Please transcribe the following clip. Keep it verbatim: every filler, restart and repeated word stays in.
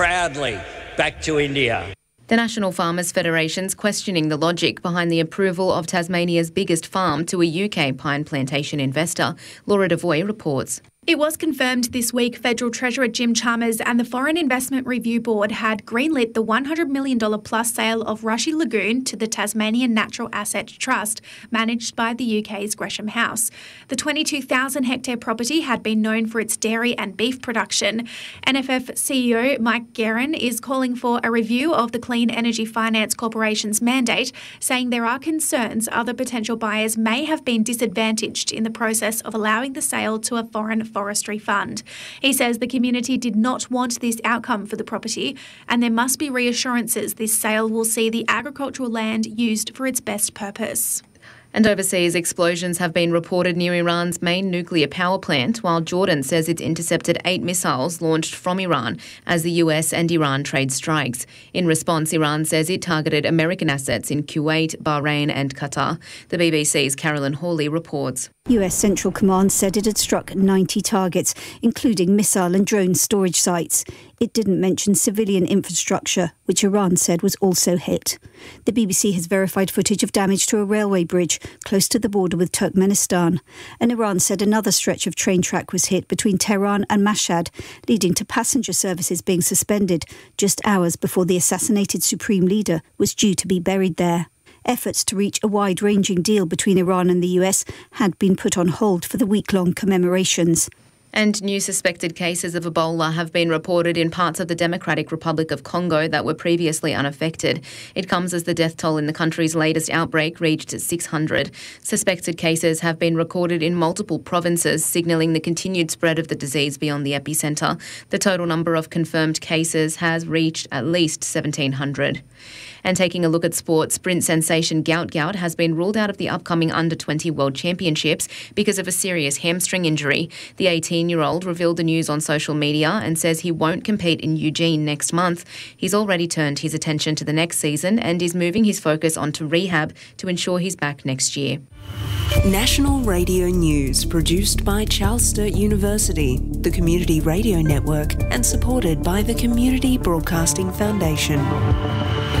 proudly back to India. The National Farmers Federation's questioning the logic behind the approval of Tasmania's biggest farm to a U K pine plantation investor. Laura Devoy reports. It was confirmed this week Federal Treasurer Jim Chalmers and the Foreign Investment Review Board had greenlit the one hundred million dollars plus sale of Rushy Lagoon to the Tasmanian Natural Asset Trust, managed by the U K's Gresham House. The twenty-two thousand hectare property had been known for its dairy and beef production. N F F C E O Mike Guerin is calling for a review of the Clean Energy Finance Corporation's mandate, saying there are concerns other potential buyers may have been disadvantaged in the process of allowing the sale to a foreign forestry fund. He says the community did not want this outcome for the property, and there must be reassurances this sale will see the agricultural land used for its best purpose. And overseas, explosions have been reported near Iran's main nuclear power plant, while Jordan says it's intercepted eight missiles launched from Iran as the U S and Iran trade strikes. In response, Iran says it targeted American assets in Kuwait, Bahrain and Qatar. The B B C's Carolyn Hawley reports. U S Central Command said it had struck ninety targets, including missile and drone storage sites. It didn't mention civilian infrastructure, which Iran said was also hit. The B B C has verified footage of damage to a railway bridge close to the border with Turkmenistan. And Iran said another stretch of train track was hit between Tehran and Mashhad, leading to passenger services being suspended just hours before the assassinated supreme leader was due to be buried there. Efforts to reach a wide-ranging deal between Iran and the U S had been put on hold for the week-long commemorations. And new suspected cases of Ebola have been reported in parts of the Democratic Republic of Congo that were previously unaffected. It comes as the death toll in the country's latest outbreak reached six hundred. Suspected cases have been recorded in multiple provinces, signalling the continued spread of the disease beyond the epicentre. The total number of confirmed cases has reached at least seventeen hundred. And taking a look at sport, sprint sensation Gout Gout has been ruled out of the upcoming under twenty World Championships because of a serious hamstring injury. The eighteen-year-old revealed the news on social media and says he won't compete in Eugene next month. He's already turned his attention to the next season and is moving his focus onto rehab to ensure he's back next year. National Radio News, produced by Charles Sturt University, the Community Radio Network, and supported by the Community Broadcasting Foundation.